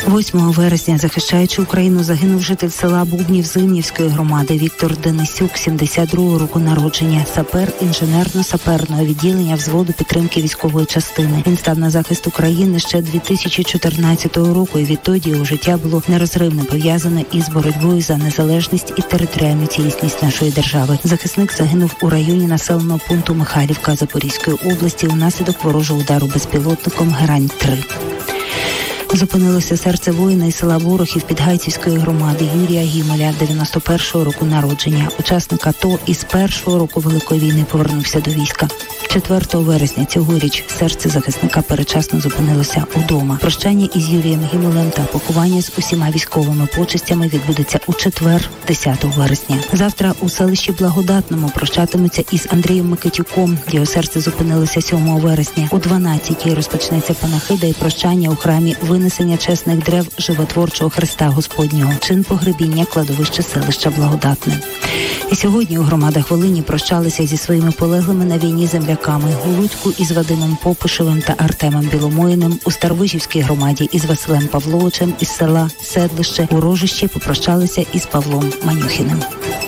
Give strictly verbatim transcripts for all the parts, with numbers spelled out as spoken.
восьмого вересня, захищаючи Україну, загинув житель села Бубнів Зимнівської громади Віктор Денисюк, сімдесят другого року народження, сапер інженерно-саперного відділення взводу підтримки військової частини. Він став на захист України ще дві тисячі чотирнадцятого року, і відтоді його життя було нерозривно пов'язане із боротьбою за незалежність і територіальну цілісність нашої держави. Захисник загинув у районі населеного пункту Михайлівка Запорізької області унаслідок ворожого удару безпілотником Герань три. Зупинилося серце воїна із села Ворохів Підгайцівської громади Юрія Гімаля, дев'яносто першого року народження. Учасник АТО із першого року Великої війни повернувся до війська. четвертого вересня цьогоріч серце захисника передчасно зупинилося удома. Прощання із Юрієм Гімалем та поховання з усіма військовими почестями відбудеться у четвер, десятого вересня. Завтра у селищі Благодатному прощатимуться із Андрієм Микитюком. Його серце зупинилося сьомого вересня. У дванадцятій розпочнеться панахида і прощання у храмі винесення чесних древ животворчого Христа Господнього. Чин погребіння кладовище селища Благодатне. І сьогодні у громадах Волині прощалися зі своїми полеглими на війні земляками. У Луцьку із Вадимом Попишевим та Артемом Біломоїним, у Старовижівській громаді із Василем Павловичем із села Седлище, у Рожищі попрощалися із Павлом Манюхіним.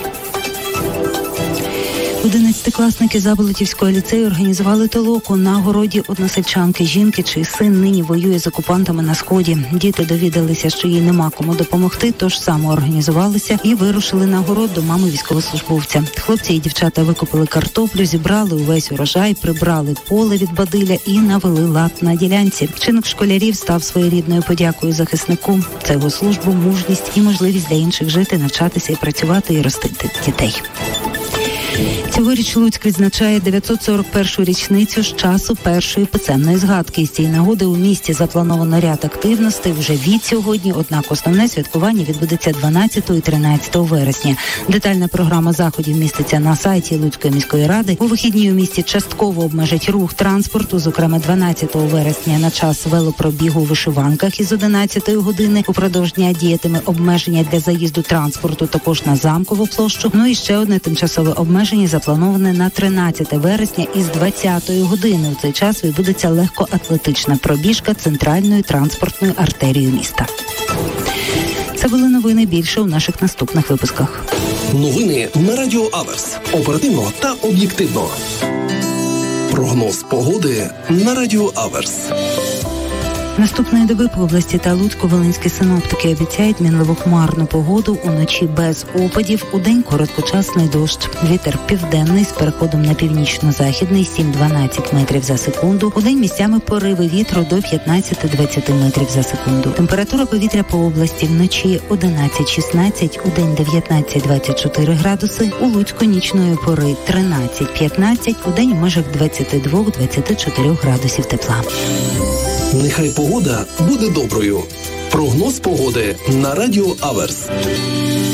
Одинадцятикласники Заболотівського ліцею організували толоку на городі односельчанки жінки, чий син нині воює з окупантами на Сході. Діти довідалися, що їй нема кому допомогти, тож самоорганізувалися і вирушили на город до мами військовослужбовця. Хлопці і дівчата викопали картоплю, зібрали увесь урожай, прибрали поле від бадилля і навели лад на ділянці. Вчинок школярів став своєрідною подякою захиснику. Це його службу, мужність і можливість для інших жити, навчатися і працювати і ростити дітей. Цьогоріч Луцьк відзначає дев'ятсот сорок першу річницю з часу першої писемної згадки. З цієї нагоди у місті заплановано ряд активностей вже від сьогодні, однак основне святкування відбудеться дванадцятого і тринадцятого вересня. Детальна програма заходів міститься на сайті Луцької міської ради. У вихідні у місті частково обмежать рух транспорту, зокрема дванадцятого вересня на час велопробігу у вишиванках із одинадцятої години. Упродовж дня діятиме обмеження для заїзду транспорту також на Замкову площу. Ну і ще одне тимчасове обмеження заплановане на тринадцяте вересня із двадцятої години. У цей час відбудеться легкоатлетична пробіжка центральною транспортною артерією міста. Це були новини, більше у наших наступних випусках. Новини на Радіо Аверс. Оперативно та об'єктивно. Прогноз погоди на Радіо Аверс. Наступної доби по області та Луцьку волинські синоптики обіцяють мінливу хмарну погоду, уночі без опадів, удень короткочасний дощ. Вітер південний з переходом на північно-західний сім-дванадцять метрів за секунду. Удень місцями пориви вітру до п'ятнадцять-двадцять метрів за секунду. Температура повітря по області вночі одинадцять-шістнадцять, удень дев'ятнадцять-двадцять чотири градуси. У Луцьку нічної пори тринадцять-п'ятнадцять, удень в межах двадцять два-двадцять чотири градусів тепла. Нехай погода буде доброю. Прогноз погоди на Радіо Аверс.